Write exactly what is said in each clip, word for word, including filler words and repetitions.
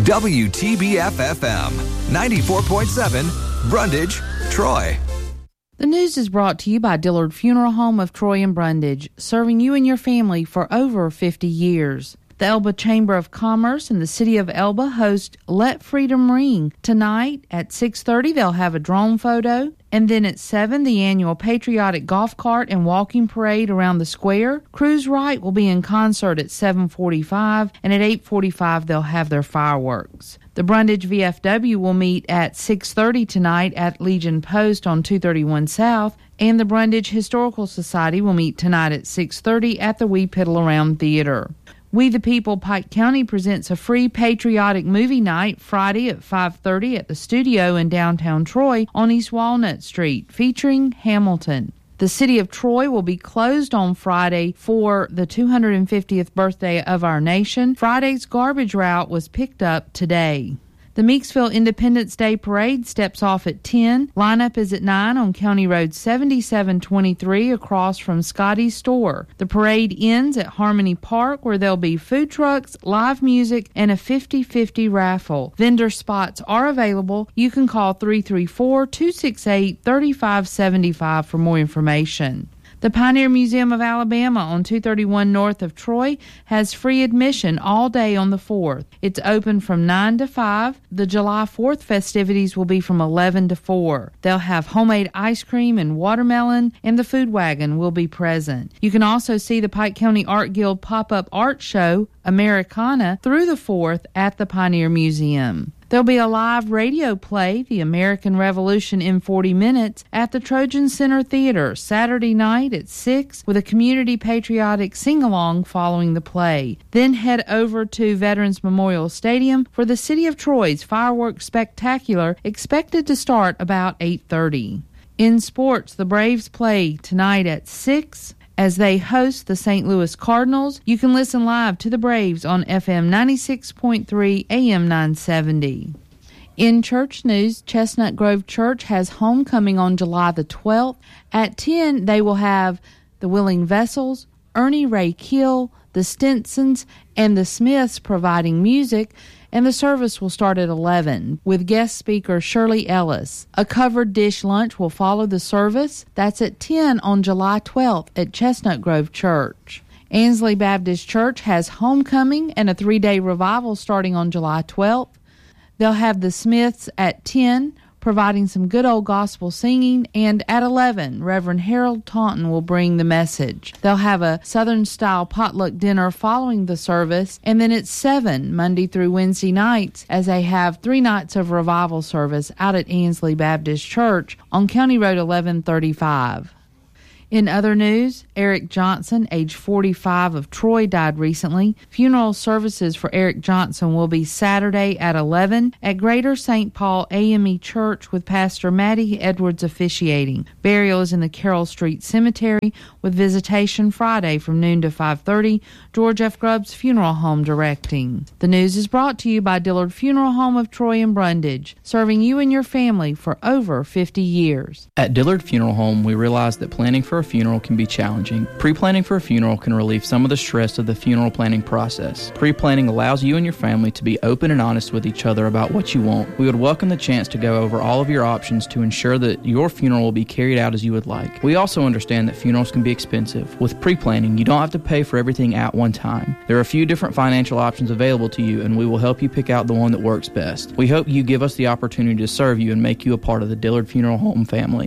W T B F F M, ninety-four point seven, Brundage, Troy. The news is brought to you by Dillard Funeral Home of Troy and Brundage, serving you and your family for over fifty years. The Elba Chamber of Commerce and the City of Elba host Let Freedom Ring. Tonight at six thirty, they'll have a drone photo. And then at seven, the annual patriotic golf cart and walking parade around the square. Cruise Right will be in concert at seven forty-five, and at eight forty-five, they'll have their fireworks. The Brundage V F W will meet at six thirty tonight at Legion Post on two thirty-one South, and the Brundage Historical Society will meet tonight at six thirty at the Wee Piddle Around Theater. We the People Pike County presents a free patriotic movie night Friday at five thirty at the studio in downtown Troy on East Walnut Street, featuring Hamilton. The city of Troy will be closed on Friday for the two hundred fiftieth birthday of our nation. Friday's garbage route was picked up today. The Meeksville Independence Day Parade steps off at ten. Lineup is at nine on County Road seventy-seven twenty-three across from Scotty's store. The parade ends at Harmony Park, where there'll be food trucks, live music, and a fifty-fifty raffle. Vendor spots are available. You can call three three four, two six eight, three five seven five for more information. The Pioneer Museum of Alabama on two thirty-one north of Troy has free admission all day on the fourth. It's open from nine to five. The July fourth festivities will be from eleven to four. They'll have homemade ice cream and watermelon, and the food wagon will be present. You can also see the Pike County Art Guild pop-up art show, Americana, through the fourth at the Pioneer Museum. There'll be a live radio play, The American Revolution in forty minutes, at the Trojan Center Theater Saturday night at six, with a community patriotic sing-along following the play. Then head over to Veterans Memorial Stadium for the City of Troy's Fireworks Spectacular, expected to start about eight thirty. In sports, the Braves play tonight at six. As they host the Saint Louis Cardinals. You can listen live to the Braves on F M ninety-six point three, A M nine seventy. In church news, Chestnut Grove Church has homecoming on July the twelfth. At ten, they will have the Willing Vessels, Ernie Ray Kill, the Stinsons, and the Smiths providing music, and the service will start at eleven with guest speaker Shirley Ellis. A covered dish lunch will follow the service. That's at ten on July twelfth at Chestnut Grove Church. Ansley Baptist Church has homecoming and a three-day revival starting on July twelfth. They'll have the Smiths at ten, providing some good old gospel singing, and at eleven, Reverend Harold Taunton will bring the message. They'll have a Southern-style potluck dinner following the service, and then at seven, Monday through Wednesday nights, as they have three nights of revival service out at Ansley Baptist Church on County Road eleven thirty-five. In other news, Eric Johnson, age forty-five, of Troy, died recently. Funeral services for Eric Johnson will be Saturday at eleven at Greater Saint Paul A M E Church with Pastor Maddie Edwards officiating. Burial is in the Carroll Street Cemetery with visitation Friday from noon to five thirty. George F. Grubbs Funeral Home directing. The news is brought to you by Dillard Funeral Home of Troy and Brundage, serving you and your family for over fifty years. At Dillard Funeral Home, we realize that planning for a funeral can be challenging. Pre-planning for a funeral can relieve some of the stress of the funeral planning process. Pre-planning allows you and your family to be open and honest with each other about what you want. We would welcome the chance to go over all of your options to ensure that your funeral will be carried out as you would like. We also understand that funerals can be expensive. With pre-planning, you don't have to pay for everything at one time. There are a few different financial options available to you, and we will help you pick out the one that works best. We hope you give us the opportunity to serve you and make you a part of the Dillard Funeral Home family.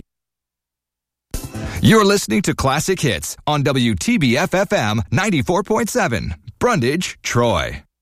You're listening to Classic Hits on W T B F F M ninety-four point seven, Brundage, Troy.